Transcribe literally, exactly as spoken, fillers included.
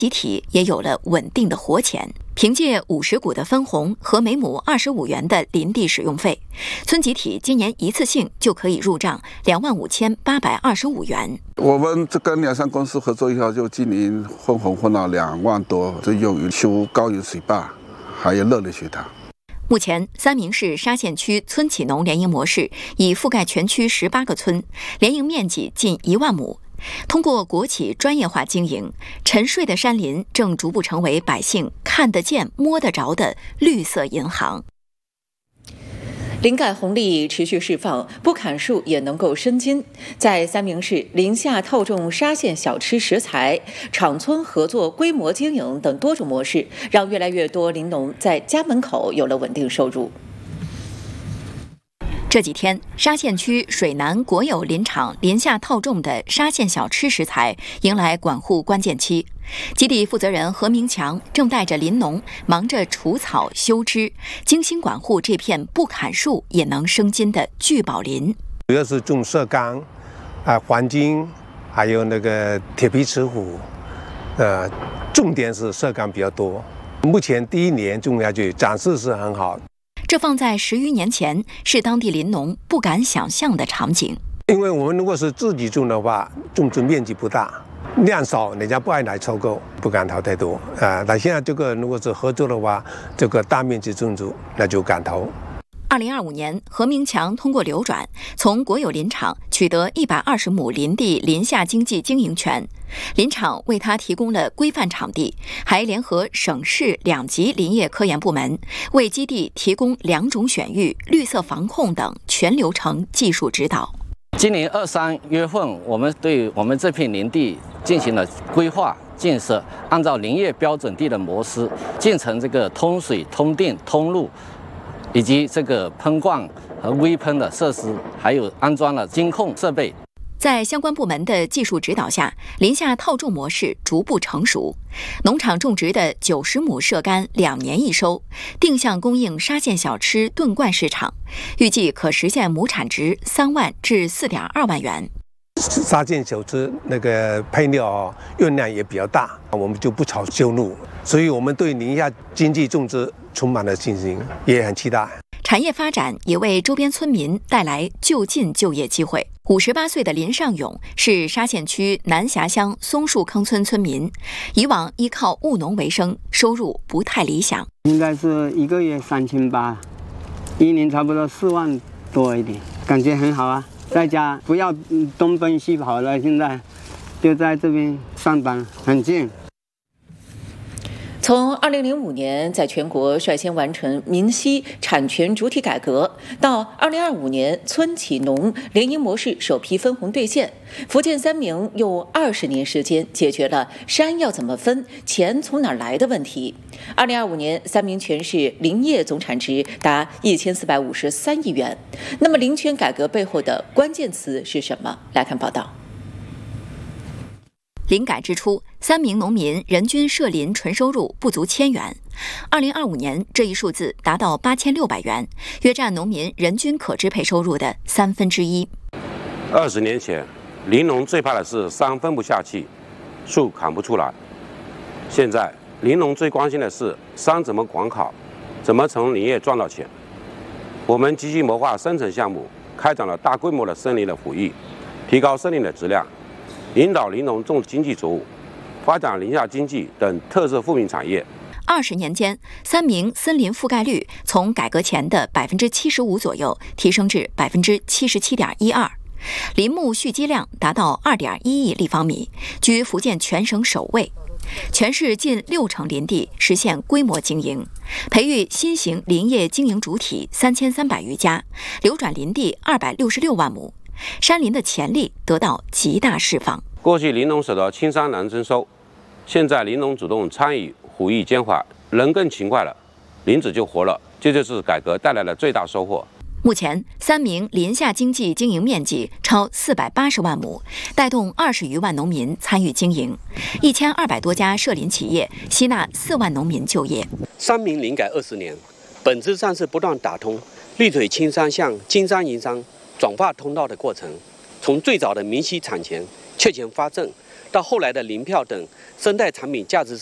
集体也有了稳定的活钱。凭借五十股的分红和每亩二十五元的林地使用费，村集体今年一次性就可以入账两万五千八百二十五元。 我们这跟两山公司合作以后，就今年分红分了两万多，就用于修高原水坝，还有热力学堂。 目前，三明市沙县区村企农联营模式已覆盖全区十八个村，联营面积近一万亩。通过国企专业化经营，沉睡的山林正逐步成为百姓看得见、摸得着的绿色银行。 林改红利持续释放，不砍树也能够生金。在三明市林下套种沙县小吃食材、厂村合作规模经营等多种模式，让越来越多林农在家门口有了稳定收入。 这几天，沙县区水南国有林场林下套种的沙县小吃食材迎来管护关键期。基地负责人何明强正带着林农忙着除草修枝，精心管护这片不砍树也能生金的聚宝林。 主要是种麝柑、啊黄金，还有那个铁皮石斛，呃，重点是麝柑比较多。目前第一年种下去，长势是很好。 这放在十余年前，是当地林农不敢想象的场景。 因为我们如果是自己种的话，种植面积不大，量少，人家不爱来收购，不敢投太多啊。那现在这个如果是合作的话，这个大面积种植，那就敢投。 二零二五年，何明强通过流转，从国有林场取得一百二十亩林地林下经济经营权。林场为他提供了规范场地，还联合省市两级林业科研部门，为基地提供两种选育、绿色防控等全流程技术指导。 今年二三月份，我们对我们这片林地进行了规划建设，按照林业标准地的模式，建成这个通水、通电、通路，以及这个喷灌和微喷的设施，还有安装了监控设备。 在相关部门的技术指导下，林下套种模式逐步成熟。农场种植的九十亩麝柑两年一收，定向供应沙县小吃炖罐市场，预计可实现亩产值三万至四点二万元。 沙县小吃那个配料用量也比较大，我们就不炒修路，所以我们对林下经济种植充满了信心，也很期待。 产业发展也为周边村民带来就近就业机会。五十八岁的林尚勇是沙县区南峡乡松树坑村村民，以往依靠务农为生，收入不太理想。 应该是一个月三千八，一年差不多四万多一点，感觉很好啊。在家不要东奔西跑了，现在就在这边上班，很近。 从二零零五年在全国率先完成明晰产权主体改革，到二零二五年村企农联营模式首批分红兑现，福建三明用二十年时间解决了山要怎么分、钱从哪儿来的问题。二零二五年，三明全市林业总产值达一千四百五十三亿元。那么，林权改革背后的关键词是什么？来看报道。 林改之初，三名农民人均涉林纯收入不足千元。二零二五年，这一数字达到八千六百元，约占农民人均可支配收入的三分之一。 二十年前，林农最怕的是山分不下去，树砍不出来。现在，林农最关心的是山怎么管好，怎么从林业赚到钱。我们积极谋划生产项目，开展了大规模的森林的保育，提高森林的质量。引导林农种经济作物，发展林下经济等特色富民产业。 二十年间，三明森林覆盖率从改革前的百分之七十五左右提升至百分之七十七点一二，林木蓄积量达到二点一亿立方米，居福建全省首位。全市近六成林地实现规模经营，培育新型林业经营主体三千三百余家，流转林地二百六十六万亩。山林的潜力得到极大释放。 过去林农守得青山难征收，现在林农主动参与虎育兼怀，人更勤快了，林子就活了，这就是改革带来的最大收获。 目前，三明林下经济经营面积超四百八十万亩，带动二十余万农民参与经营，一千二百多家涉林企业吸纳四万农民就业。 三明林改二十年，本质上是不断打通绿水青山向金山银山转化通道的过程，从最早的明晰产权、确权发证、 到后来的林票等生态产品价值